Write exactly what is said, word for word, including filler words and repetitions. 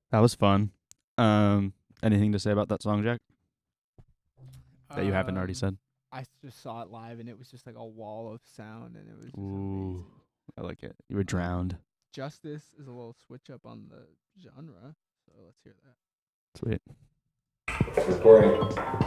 That was fun. Um, anything to say about that song, Jack? That you haven't already Um, said? I just saw it live, and it was just like a wall of sound, and it was just Ooh, amazing. I like it. You were Um, drowned. Justice is a little switch up on the genre, so let's hear that. Sweet. Recording.